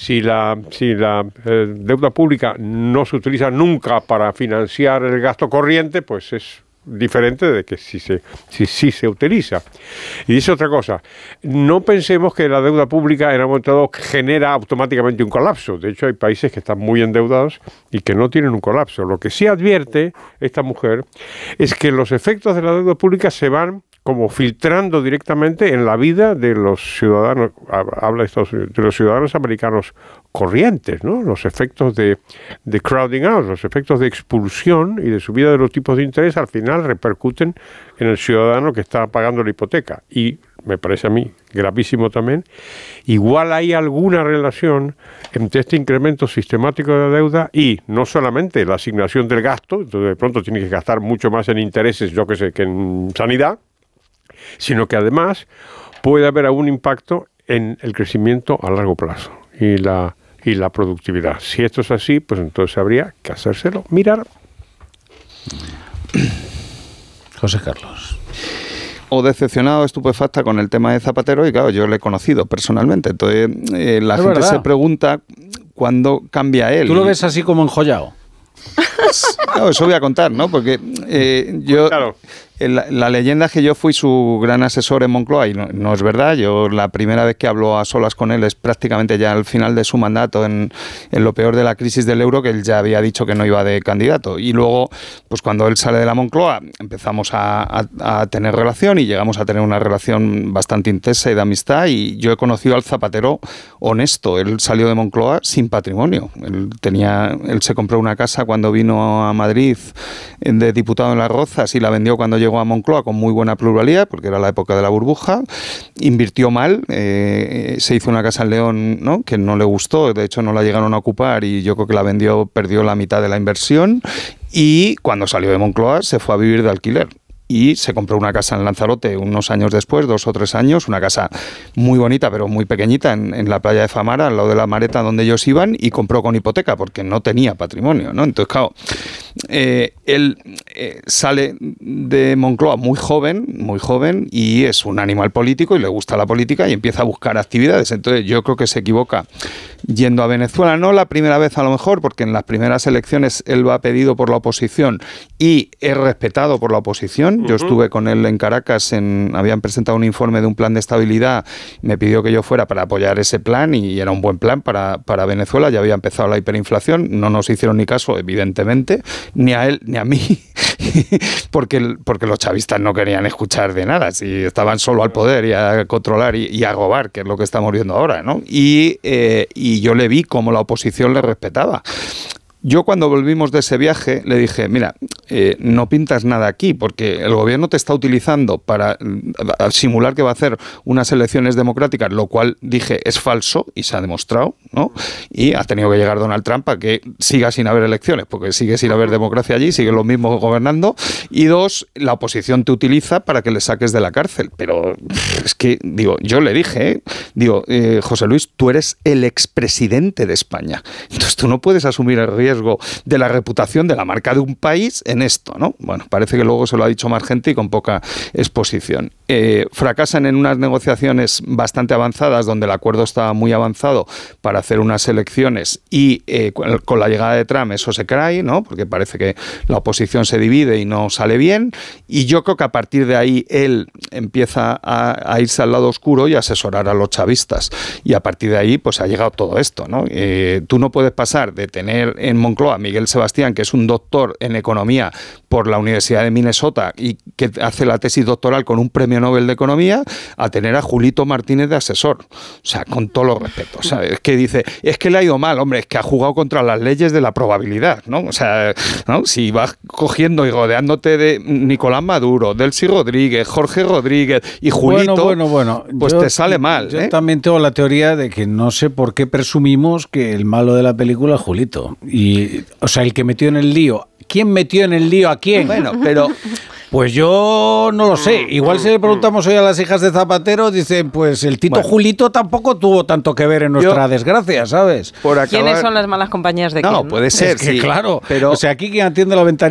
si la deuda pública no se utiliza nunca para financiar el gasto corriente, pues es diferente de que si se utiliza. Y dice otra cosa, no pensemos que la deuda pública en un momento dado genera automáticamente un colapso. De hecho, hay países que están muy endeudados y que no tienen un colapso. Lo que sí advierte esta mujer es que los efectos de la deuda pública se van como filtrando directamente en la vida de los ciudadanos, habla de los ciudadanos americanos corrientes, ¿no? Los efectos de crowding out, los efectos de expulsión y de subida de los tipos de interés al final repercuten en el ciudadano que está pagando la hipoteca. Y me parece a mí gravísimo también, igual hay alguna relación entre este incremento sistemático de la deuda y no solamente la asignación del gasto, entonces de pronto tiene que gastar mucho más en intereses, yo que sé, que en sanidad, sino que además puede haber algún impacto en el crecimiento a largo plazo y la productividad. Si esto es así, pues entonces habría que hacérselo mirar. José Carlos. O decepcionado, estupefacta con el tema de Zapatero, y claro, yo le he conocido personalmente. Entonces, la gente verdad. se pregunta cuándo cambia él. ¿Tú lo ves así como enjollado? No, eso voy a contar, ¿no? Porque yo... Claro. La leyenda es que yo fui su gran asesor en Moncloa y no es verdad. Yo la primera vez que hablo a solas con él es prácticamente ya al final de su mandato, en lo peor de la crisis del euro, que él ya había dicho que no iba de candidato. Y luego, pues cuando él sale de la Moncloa, empezamos a tener relación y llegamos a tener una relación bastante intensa y de amistad. Y yo he conocido al Zapatero honesto. Él salió de Moncloa sin patrimonio. Él se compró una casa cuando vino a Madrid de diputado en Las Rozas y la vendió cuando llegó a Moncloa con muy buena pluralidad, porque era la época de la burbuja. Invirtió mal, se hizo una casa en León, ¿no?, que no le gustó, de hecho no la llegaron a ocupar y yo creo que la vendió, perdió la mitad de la inversión, y cuando salió de Moncloa se fue a vivir de alquiler. Y se compró una casa en Lanzarote unos años después, 2 o 3 años, una casa muy bonita pero muy pequeñita en la playa de Famara, al lado de la Mareta donde ellos iban, y compró con hipoteca porque no tenía patrimonio, ¿no? Entonces, claro, él sale de Moncloa muy joven, y es un animal político y le gusta la política y empieza a buscar actividades. Entonces yo creo que se equivoca yendo a Venezuela, no la primera vez a lo mejor, porque en las primeras elecciones él va pedido por la oposición y es respetado por la oposición. Yo estuve con él en Caracas, habían presentado un informe de un plan de estabilidad, me pidió que yo fuera para apoyar ese plan y era un buen plan para Venezuela. Ya había empezado la hiperinflación, no nos hicieron ni caso, evidentemente, ni a él ni a mí, porque los chavistas no querían escuchar de nada, si estaban solo al poder y a controlar y a robar, que es lo que estamos viendo ahora, ¿no? Y yo le vi cómo la oposición le respetaba. Yo cuando volvimos de ese viaje le dije, mira, no pintas nada aquí porque el gobierno te está utilizando para simular que va a hacer unas elecciones democráticas, lo cual dije es falso y se ha demostrado, ¿no? Y ha tenido que llegar Donald Trump a que siga sin haber elecciones, porque sigue sin haber democracia allí, siguen los mismos gobernando. Y 2, la oposición te utiliza para que le saques de la cárcel. Pero es que, yo le dije, José Luis, tú eres el expresidente de España. Entonces tú no puedes asumir el riesgo de la reputación de la marca de un país en esto, ¿no? Bueno, parece que luego se lo ha dicho más gente y con poca exposición. Fracasan en unas negociaciones bastante avanzadas, donde el acuerdo estaba muy avanzado para hacer unas elecciones, y con la llegada de Trump eso se cae, ¿no? Porque parece que la oposición se divide y no sale bien, y yo creo que a partir de ahí él empieza a irse al lado oscuro y a asesorar a los chavistas, y a partir de ahí pues ha llegado todo esto, ¿no? Tú no puedes pasar de tener en Moncloa Miguel Sebastián, que es un doctor en economía por la Universidad de Minnesota y que hace la tesis doctoral con un premio Nobel de Economía, a tener a Julito Martínez de asesor. O sea, con todos los respetos, ¿sabes? Es que dice, es que le ha ido mal, hombre, es que ha jugado contra las leyes de la probabilidad, ¿no? O sea, ¿no? Si vas cogiendo y rodeándote de Nicolás Maduro, Delcy Rodríguez, Jorge Rodríguez y Julito, bueno, pues te sale mal. Yo también tengo la teoría de que no sé por qué presumimos que el malo de la película es Julito. Y, o sea, el que metió en el lío. ¿Quién metió en el lío a quién? Bueno, pero... Pues yo no lo sé. Igual si le preguntamos hoy a las hijas de Zapatero, dicen, pues el Tito Julito tampoco tuvo tanto que ver en nuestra desgracia, ¿sabes? ¿Quiénes son las malas compañías de quién? No, puede ser, es que, sí. Claro, pero... o sea, aquí quien atiende la ventanilla